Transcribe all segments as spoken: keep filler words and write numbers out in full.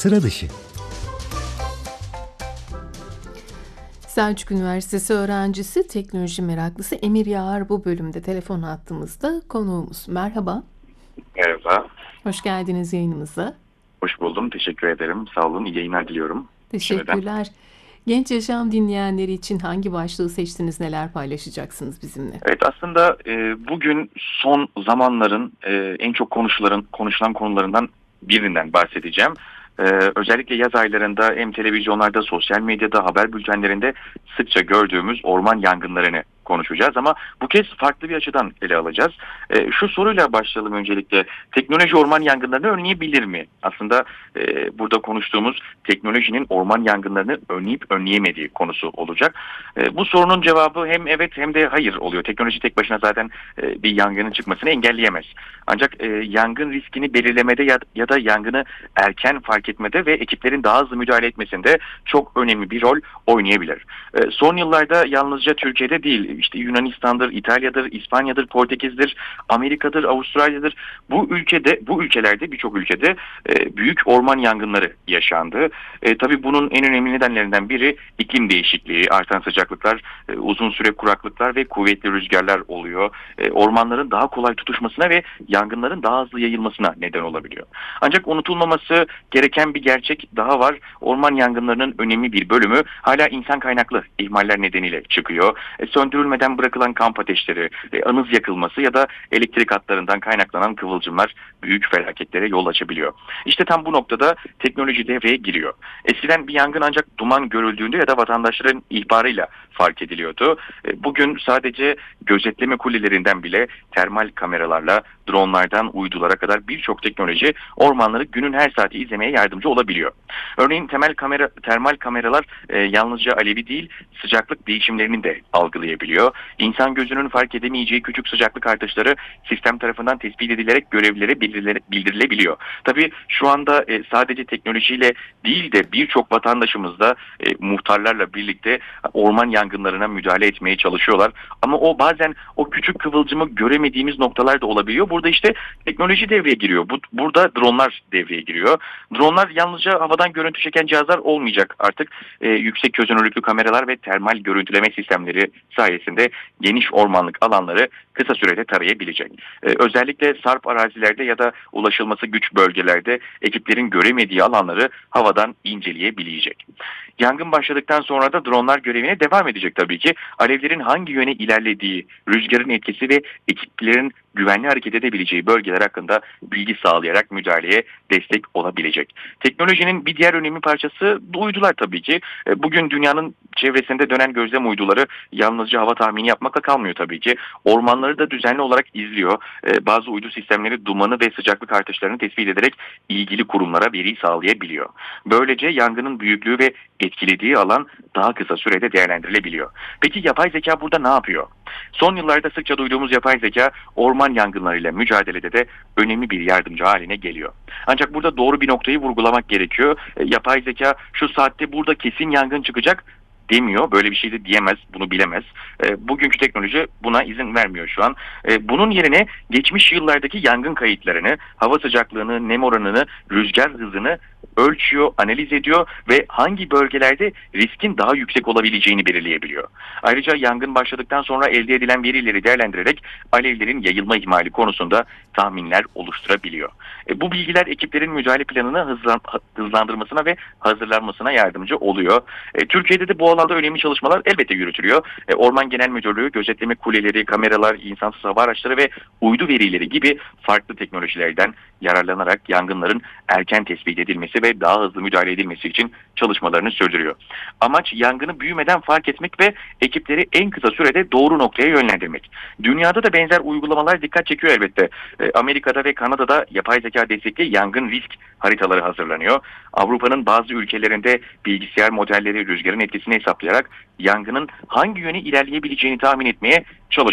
sıra dışı. Selçuk Üniversitesi öğrencisi, teknoloji meraklısı Emir Yağar bu bölümde telefon attığımızda konuğumuz. Merhaba. Merhaba. Hoş geldiniz yayınımıza. Hoş buldum. Teşekkür ederim. Sağ olun. İyi yayınlar diliyorum. Teşekkürler. Şimdiden. Genç Yaşam dinleyenleri için hangi başlığı seçtiniz, neler paylaşacaksınız bizimle? Evet, aslında e, bugün son zamanların e, en çok konuşulan, konuşulan konularından birinden bahsedeceğim. Ee, özellikle yaz aylarında hem televizyonlarda, sosyal medyada, haber bültenlerinde sıkça gördüğümüz orman yangınlarını konuşacağız ama bu kez farklı bir açıdan ele alacağız. Ee, şu soruyla başlayalım öncelikle. Teknoloji orman yangınlarını önleyebilir mi? Aslında e, burada konuştuğumuz teknolojinin orman yangınlarını önleyip önleyemediği konusu olacak. E, bu sorunun cevabı hem evet hem de hayır oluyor. Teknoloji tek başına zaten e, bir yangının çıkmasını engelleyemez. Ancak e, yangın riskini belirlemede ya, ya da yangını erken fark etmede ve ekiplerin daha hızlı müdahale etmesinde çok önemli bir rol oynayabilir. E, son yıllarda yalnızca Türkiye'de değil, işte Yunanistan'dır, İtalya'dır, İspanya'dır, Portekiz'dir, Amerika'dır, Avustralya'dır. Bu ülkede, bu ülkelerde birçok ülkede e, büyük orman yangınları yaşandı. E, tabii bunun en önemli nedenlerinden biri iklim değişikliği, artan sıcaklıklar, e, uzun süre kuraklıklar ve kuvvetli rüzgarlar oluyor. E, ormanların daha kolay tutuşmasına ve yangınların daha hızlı yayılmasına neden olabiliyor. Ancak unutulmaması gereken bir gerçek daha var. Orman yangınlarının önemli bir bölümü hala insan kaynaklı ihmaller nedeniyle çıkıyor. E, söndürülmeden bırakılan kamp ateşleri, e, anız yakılması ya da elektrik hatlarından kaynaklanan kıvılcımlar büyük felaketlere yol açabiliyor. İşte tam bu noktada teknoloji devreye giriyor. Eskiden bir yangın ancak duman görüldüğünde ya da vatandaşların ihbarıyla fark ediliyordu. E, bugün sadece gözetleme kulelerinden bile termal kameralarla, dronlardan uydulara kadar birçok teknoloji ormanları günün her saati izlemeye yardımcı olabiliyor. Örneğin temel kamera, termal kameralar e, yalnızca alevi değil, sıcaklık değişimlerini de algılayabiliyor. İnsan gözünün fark edemeyeceği küçük sıcaklık artışları sistem tarafından tespit edilerek görevlilere bildirilebiliyor. Tabii şu anda e, sadece teknolojiyle değil de birçok vatandaşımız da e, muhtarlarla birlikte orman yangınlarına müdahale etmeye çalışıyorlar. Ama o bazen o küçük kıvılcımı göremediğimiz noktalar da olabiliyor. Burada işte teknoloji devreye giriyor. Bu, burada dronlar devreye giriyor. Dronlar yalnızca havadan görüntü çeken cihazlar olmayacak artık. E, yüksek çözünürlüklü kameralar ve termal görüntüleme sistemleri sayesinde geniş ormanlık alanları kısa sürede tarayabilecek. E, özellikle sarp arazilerde ya da ulaşılması güç bölgelerde ekiplerin göremediği alanları havadan inceleyebilecek. Yangın başladıktan sonra da dronlar görevine devam edecek tabii ki. Alevlerin hangi yöne ilerlediği, rüzgarın etkisi ve ekiplerin güvenli hareket edebileceği bölgeler hakkında bilgi sağlayarak müdahaleye destek olabilecek. Teknolojinin bir diğer önemli parçası uydular tabii ki. Bugün dünyanın çevresinde dönen gözlem uyduları yalnızca hava tahmini yapmakla kalmıyor tabii ki. Ormanları da düzenli olarak izliyor. Bazı uydu sistemleri dumanı ve sıcaklık artışlarını tespit ederek ilgili kurumlara veri sağlayabiliyor. Böylece yangının büyüklüğü ve etkilediği alan daha kısa sürede değerlendirilebiliyor. Peki yapay zeka burada ne yapıyor? Son yıllarda sıkça duyduğumuz yapay zeka orman yangınlarıyla mücadelede de önemli bir yardımcı haline geliyor. Ancak burada doğru bir noktayı vurgulamak gerekiyor. E, yapay zeka şu saatte burada kesin yangın çıkacak demiyor. Böyle bir şey de diyemez, bunu bilemez. E, bugünkü teknoloji buna izin vermiyor şu an. E, bunun yerine geçmiş yıllardaki yangın kayıtlarını, hava sıcaklığını, nem oranını, rüzgar hızını ölçüyor, analiz ediyor ve hangi bölgelerde riskin daha yüksek olabileceğini belirleyebiliyor. Ayrıca yangın başladıktan sonra elde edilen verileri değerlendirerek alevlerin yayılma ihmali konusunda tahminler oluşturabiliyor. E, bu bilgiler ekiplerin müdahale planını hızlan, hızlandırmasına ve hazırlanmasına yardımcı oluyor. E, Türkiye'de de bu alanda önemli çalışmalar elbette yürütülüyor. E, Orman Genel Müdürlüğü, gözetleme kuleleri, kameralar, insansız hava araçları ve uydu verileri gibi farklı teknolojilerden yararlanarak yangınların erken tespit edilmesi ve daha hızlı müdahale edilmesi için çalışmalarını sürdürüyor. Amaç yangını büyümeden fark etmek ve ekipleri en kısa sürede doğru noktaya yönlendirmek. Dünyada da benzer uygulamalar dikkat çekiyor elbette. E, Amerika'da ve Kanada'da yapay zeka destekli yangın risk haritaları hazırlanıyor. Avrupa'nın bazı ülkelerinde bilgisayar modelleri rüzgarın etkisini hesaplayarak yangının hangi yöne ilerleyebileceğini tahmin etmeye çalışıyor.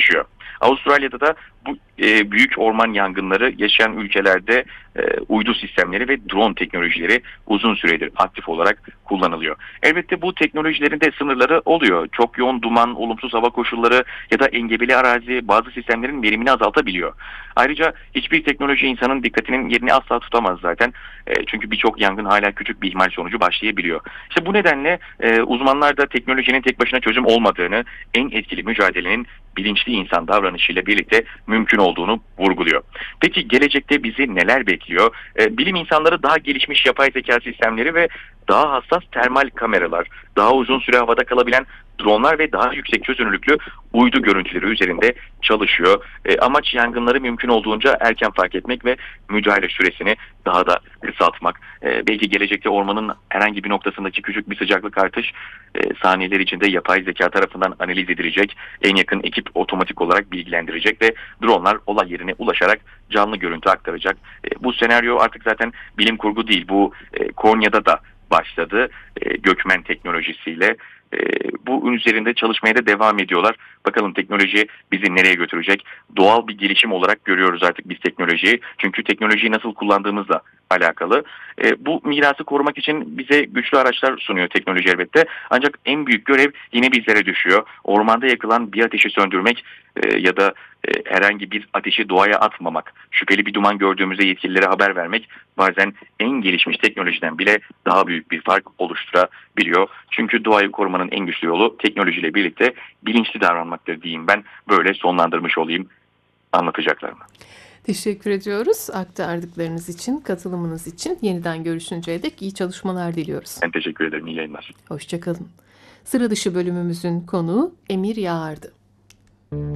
Avustralya'da da bu e, büyük orman yangınları yaşayan ülkelerde e, uydu sistemleri ve drone teknolojileri uzun süredir aktif olarak kullanılıyor. Elbette bu teknolojilerin de sınırları oluyor. Çok yoğun duman, olumsuz hava koşulları ya da engebeli arazi bazı sistemlerin verimini azaltabiliyor. Ayrıca hiçbir teknoloji insanın dikkatinin yerini asla tutamaz zaten. E, çünkü birçok yangın hala küçük bir ihmal sonucu başlayabiliyor. İşte bu nedenle e, uzmanlar da teknolojinin tek başına çözüm olmadığını, en etkili mücadelenin bilinçli insan davranışıyla birlikte mümkün olduğunu vurguluyor. Peki gelecekte bizi neler bekliyor? E, bilim insanları daha gelişmiş yapay zeka sistemleri ve daha hassas termal kameralar, daha uzun süre havada kalabilen dronlar ve daha yüksek çözünürlüklü uydu görüntüleri üzerinde çalışıyor. E, amaç yangınları mümkün olduğunca erken fark etmek ve müdahale süresini daha da kısaltmak. E, belki gelecekte ormanın herhangi bir noktasındaki küçük bir sıcaklık artış e, saniyeler içinde yapay zeka tarafından analiz edilecek. En yakın ekip otomatik olarak bilgilendirecek ve dronlar olay yerine ulaşarak canlı görüntü aktaracak. E, bu senaryo artık zaten bilim kurgu değil. Bu e, Konya'da da başladı e, gökmen teknolojisiyle. E, bu üzerinde çalışmaya da devam ediyorlar. Bakalım teknoloji bizi nereye götürecek? Doğal bir gelişim olarak görüyoruz artık biz teknolojiyi. Çünkü teknolojiyi nasıl kullandığımızla alakalı. E, bu mirası korumak için bize güçlü araçlar sunuyor teknoloji elbette. Ancak en büyük görev yine bizlere düşüyor. Ormanda yakılan bir ateşi söndürmek e, ya da e, herhangi bir ateşi doğaya atmamak. Şüpheli bir duman gördüğümüzde yetkililere haber vermek bazen en gelişmiş teknolojiden bile daha büyük bir fark oluşturabiliyor. Çünkü doğayı korumanın en güçlü yolu teknolojiyle birlikte bilinçli davranmaktır diyeyim ben. Böyle sonlandırmış olayım anlatacaklarımı. Teşekkür ediyoruz aktardıklarınız için, katılımınız için. Yeniden görüşünceye dek iyi çalışmalar diliyoruz. Ben teşekkür ederim. İyi yayınlar. Hoşça kalın. Sıra dışı bölümümüzün konuğu Emir Yağar'dı.